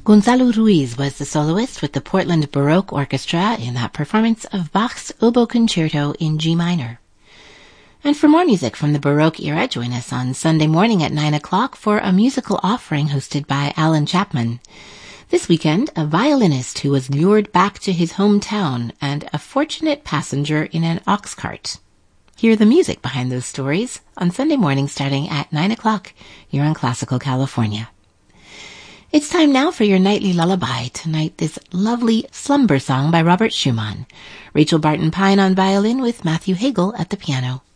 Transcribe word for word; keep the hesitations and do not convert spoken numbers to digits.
Gonzalo Ruiz was the soloist with the Portland Baroque Orchestra in that performance of Bach's Oboe Concerto in G minor. And for more music from the Baroque era, join us on Sunday morning at nine o'clock for a musical offering hosted by Alan Chapman. This weekend, a violinist who was lured back to his hometown and a fortunate passenger in an ox cart. Hear the music behind those stories on Sunday morning starting at nine o'clock here on Classical California. It's time now for your nightly lullaby. Tonight, this lovely slumber song by Robert Schumann. Rachel Barton Pine on violin with Matthew Hagel at the piano.